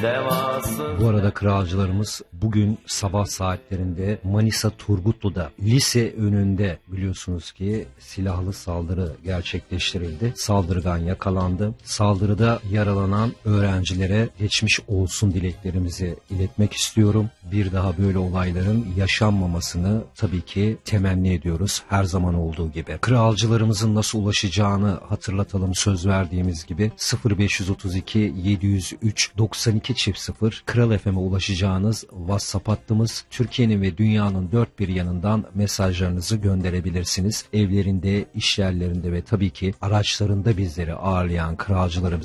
Bu arada kralcılarımız bugün sabah saatlerinde Manisa Turgutlu'da lise önünde biliyorsunuz ki silahlı saldırı gerçekleştirildi. Saldırgan yakalandı. Saldırıda yaralanan öğrencilere geçmiş olsun dileklerimizi iletmek istiyorum. Bir daha böyle olayların yaşanmamasını tabii ki temenni ediyoruz her zaman olduğu gibi. Kralcılarımızın nasıl ulaşacağını hatırlatalım söz verdiğimiz gibi 0532 703 92 0 Kral FM'e ulaşacağınız WhatsApp hattımız. Türkiye'nin ve dünyanın dört bir yanından mesajlarınızı gönderebilirsiniz. Evlerinde, iş yerlerinde ve tabii ki araçlarında bizleri ağırlayan kralcılarımız